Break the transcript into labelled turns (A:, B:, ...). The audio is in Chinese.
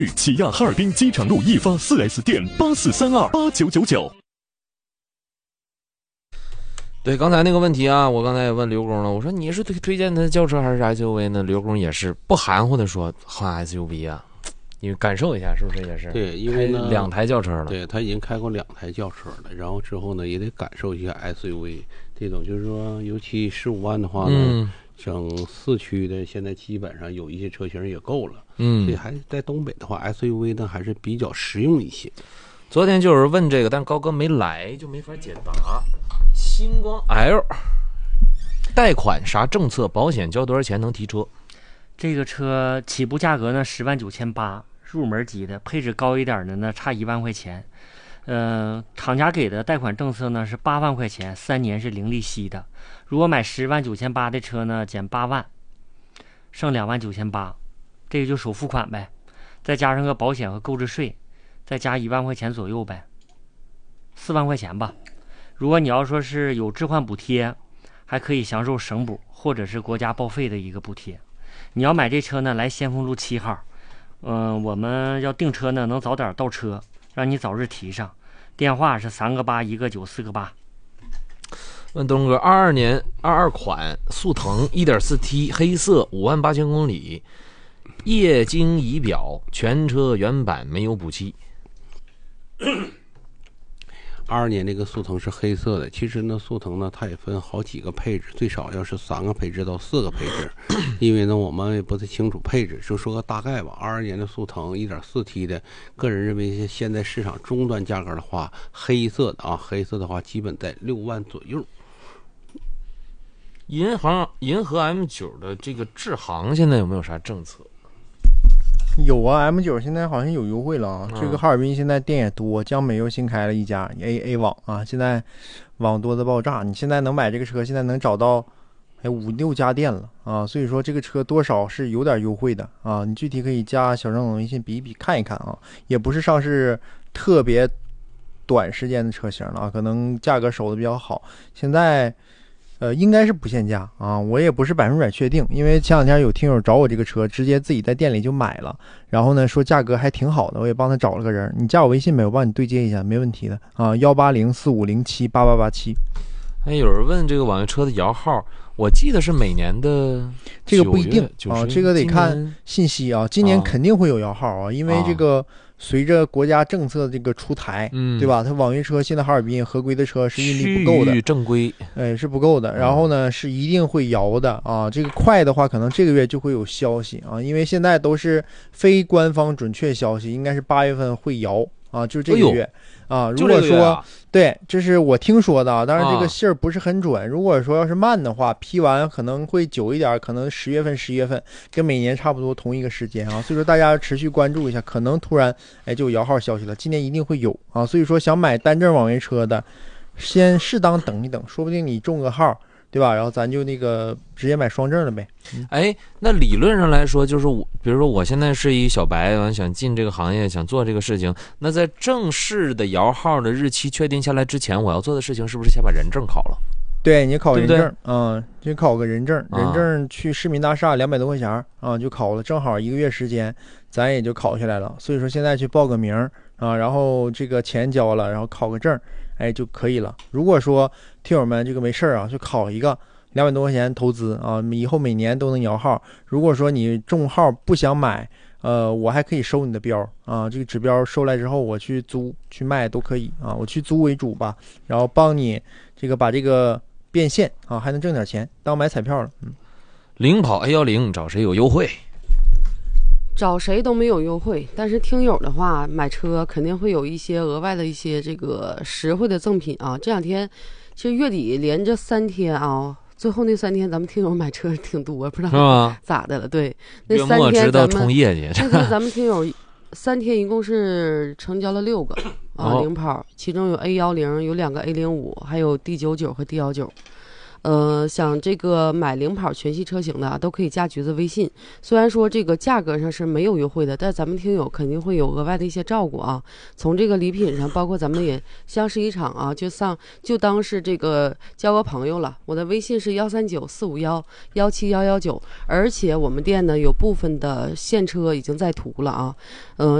A: 起亚哈尔滨机场路一发 4S 店84328999。
B: 对，刚才那个问题啊，我刚才也问刘工了，我说你是推荐他轿车还是 SUV 呢？刘工也是不含糊的说换 SUV 啊，因为感受一下是不是也是？
C: 对，因为呢
B: 2台轿车了，
C: 对他已经开过2台轿车了，然后之后呢也得感受一下 SUV 这种，就是说尤其15万的话呢，整4驱的现在基本上有一些车型也够了，所以还在东北的话 SUV 呢还是比较实用一些。
B: 昨天就有人问这个，但高哥没来，就没法解答。星光 L 贷款啥政策？保险交多少钱能提车？
D: 这个车起步价格呢109800，入门级的，配置高一点的呢差1万块钱。厂家给的贷款政策呢是8万块钱，3年是零利息的。如果买109800的车呢，减8万，剩29800，这个就首付款呗，再加上个保险和购置税，再加1万块钱左右呗，4万块钱吧。如果你要说是有置换补贴，还可以享受省补或者是国家报废的一个补贴。你要买这车呢，来先锋路7号，我们要订车呢，能早点到车，让你早日提上。电话是3个8，1个9，4个8。
B: 问东哥，22年22款速腾 1.4T 黑色58000公里，液晶仪表，全车原版没有补漆。
C: 22年那个速腾是黑色的，其实呢速腾呢它也分好几个配置，最少要是3个配置到4个配置，因为呢我们也不太清楚配置，就说个大概吧。22年的速腾 1.4T 的，个人认为现在市场终端价格的话，黑色的话基本在6万左右。
B: 银河 M9 的这个智航现在有没有啥政策？
E: 有啊 ，M9 现在好像有优惠了啊。这个哈尔滨现在店也多，江北又新开了一家 A 网啊，现在网多的爆炸。你现在能买这个车，现在能找到5、6家店了啊，所以说这个车多少是有点优惠的啊。你具体可以加小张总微信比一比看一看啊，也不是上市特别短时间的车型了啊，可能价格守的比较好。现在应该是不限价啊，我也不是100%确定，因为前2天有听友找我这个车，直接自己在店里就买了，然后呢说价格还挺好的，我也帮他找了个人，你加我微信呗，我帮你对接一下，没问题的啊，18045078887。
B: 有人问这个网约车的摇号，我记得是每年的，
E: 这个不一定啊，这个得看信息啊，今年肯定会有摇号啊，因为这个随着国家政策这个出台，对吧？它网约车现在哈尔滨合规的车是运力不够的，
B: 正规，
E: 是不够的。然后呢，是一定会摇的啊。这个快的话，可能这个月就会有消息啊，因为现在都是非官方准确消息，应该是8月份会摇啊，就是这个月啊。如果说对，这是我听说的啊，当然这个信儿不是很准。如果说要是慢的话，批完可能会久一点，可能10月份、11月份，跟每年差不多同一个时间啊。所以说大家持续关注一下，可能突然就有摇号消息了，今年一定会有啊。所以说想买单证网约车的，先适当等一等，说不定你中个号，对吧？然后咱就那个直接买双证了呗。
B: 那理论上来说，就是比如说我现在是一小白，想进这个行业，想做这个事情，那在正式的摇号的日期确定下来之前，我要做的事情是不是先把人证考了？
E: 对，你考人证，就考个人证，人证去市民大厦200多块钱啊，就考了，正好1个月时间，咱也就考下来了。所以说现在去报个名啊，然后这个钱交了，然后考个证，就可以了。如果说听友们这个没事啊，就考一个200多块钱投资啊，以后每年都能摇号。如果说你中号不想买，我还可以收你的标啊，这个指标收来之后，我去租去卖都可以啊，我去租为主吧，然后帮你这个把这个变现啊，还能挣点钱，当买彩票了。
B: 领跑 A10找谁有优惠？
F: 找谁都没有优惠，但是听友的话，买车肯定会有一些额外的一些这个实惠的赠品啊。这2天其实月底连着3天啊，最后那3天咱们听友买车挺多，不知道咋的了。对，那3天咱们
B: 冲业绩，
F: 那天咱们听友3天一共是成交了6个领跑，其中有 A10，有2个 A05，还有 D99 和 D19。 想这个买零跑全系车型的都可以加橘子微信。虽然说这个价格上是没有优惠的，但咱们听友肯定会有额外的一些照顾啊。从这个礼品上，包括咱们也相识一场啊，就当是这个交个朋友了。我的微信是13945117119，而且我们店呢有部分的现车已经在途了啊。